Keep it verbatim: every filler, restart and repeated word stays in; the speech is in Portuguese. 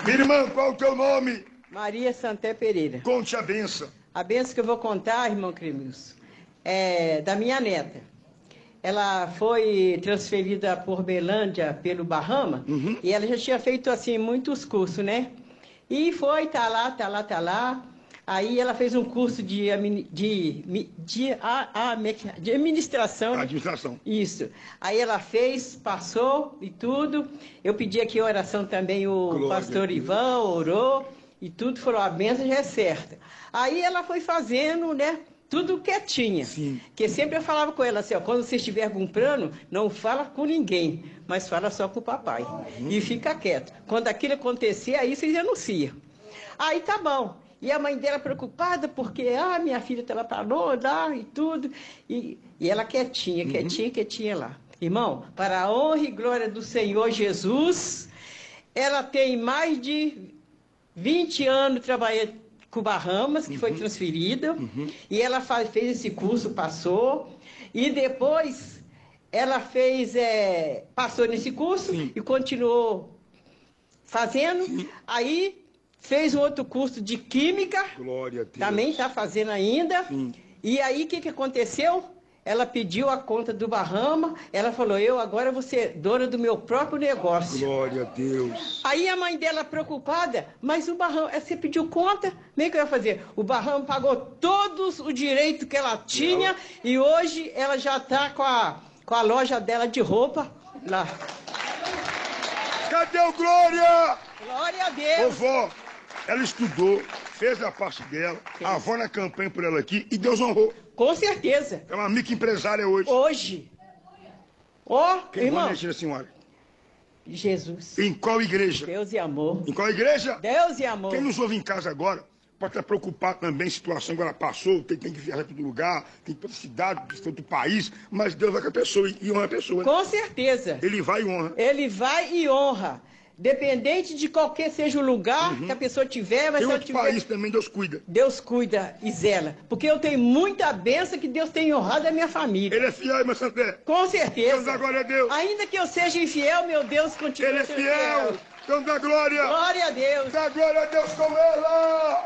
Minha irmã, qual o teu nome? Maria Santé Pereira. Conte a benção. A benção que eu vou contar, irmão Cremilson, é da minha neta. Ela foi transferida por Belândia pelo Bahama, uhum. E ela já tinha feito assim muitos cursos, né? E foi, tá lá, tá lá, tá lá. Aí ela fez um curso de, de, de, de, a, a, de administração. Administração. Né? Isso. Aí ela fez, passou e tudo. Eu pedi aqui a oração também, o Glória pastor Ivan orou e tudo, falou, a benção já é certa. Aí ela foi fazendo, né? Tudo quietinha. Sim. Que sempre eu falava com ela assim, ó, quando você estiver comprando, não fala com ninguém, mas fala só com o papai. Uhum. E fica quieto. Quando aquilo acontecer, aí vocês anunciam. Aí tá bom. E a mãe dela preocupada, porque, ah, minha filha tá lá parou, lá e tudo. E, e ela quietinha, quietinha, uhum. quietinha lá. Irmão, para a honra e glória do Senhor Jesus, ela tem mais de vinte anos trabalhando com Bahamas, que uhum. foi transferida, uhum. e ela faz, fez esse curso, passou, e depois ela fez, é, passou nesse curso Sim. e continuou fazendo, Sim. aí fez um outro curso de Química, Glória a Deus. Também está fazendo ainda, Sim. e aí o que, que aconteceu? Ela pediu a conta do Bahama, ela falou, eu agora vou ser dona do meu próprio negócio. Glória a Deus. Aí a mãe dela preocupada, mas o Bahama, você pediu conta? Como é que eu ia fazer? O Bahama pagou todos os direitos que ela tinha ela... e hoje ela já está com a, com a loja dela de roupa lá. Cadê o Glória? Glória a Deus. Vovó, ela estudou, fez a parte dela, Sim. a avó na campanha por ela aqui e Deus honrou. Com certeza. É uma microempresária hoje. Hoje. Ó, oh, irmão. Quem a senhora? Jesus. Em qual igreja? Deus e amor. Em qual igreja? Deus e amor. Quem nos ouve em casa agora pode estar preocupado também, situação agora passou, tem, tem que viajar para todo lugar, tem que ir para outra cidade, para outro país, mas Deus vai com a pessoa e honra a pessoa. Com certeza. Ele vai e honra. Ele vai e honra. Dependente de qualquer seja o lugar uhum. que a pessoa tiver, mas tem se outro tiver... país também, Deus cuida. Deus cuida e zela. Porque eu tenho muita bênção que Deus tem honrado a minha família. Ele é fiel, irmã Santé. Com certeza. Deus dá glória a Deus. Ainda que eu seja infiel, meu Deus continua Ele é sendo fiel. fiel. Deus dá glória. Glória a Deus. Dá glória a Deus com ela.